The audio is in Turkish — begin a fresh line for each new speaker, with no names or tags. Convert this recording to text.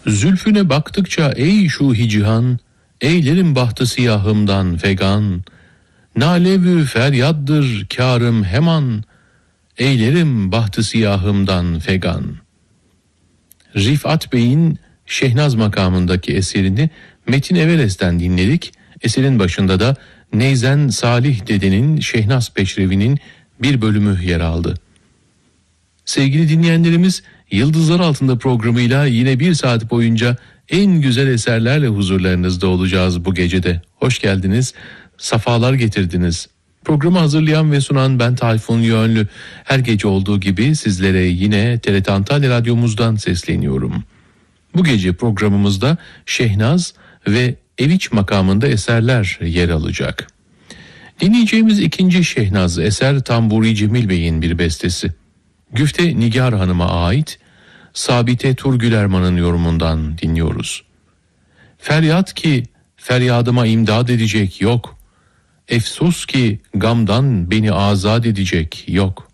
Zülfüne baktıkça ey şuhi cihan, eylerim bahtı siyahımdan fegan. Nalevü feryaddır kârım heman, eylerim bahtı siyahımdan fegan. Rifat Bey'in Şehnaz makamındaki eserini Metin Everest'ten dinledik. Eserin başında da Neyzen Salih Dede'nin Şehnaz Peşrevi'nin bir bölümü yer aldı. Sevgili dinleyenlerimiz, Yıldızlar Altında programıyla yine bir saat boyunca en güzel eserlerle huzurlarınızda olacağız bu gecede. Hoş geldiniz, safalar getirdiniz. Programı hazırlayan ve sunan ben Tayfun Yönlü. Her gece olduğu gibi sizlere yine TRT Antalya Radyomuzdan sesleniyorum. Bu gece programımızda Şehnaz ve Eviç makamında eserler yer alacak. Dinleyeceğimiz ikinci Şehnaz eser Tamburi Cemil Bey'in bir bestesi. Güfte Nigar Hanım'a ait, Sabite Turgülerman'ın yorumundan dinliyoruz. Feryat ki feryadıma imdad edecek yok, efsus ki gamdan beni azat edecek yok.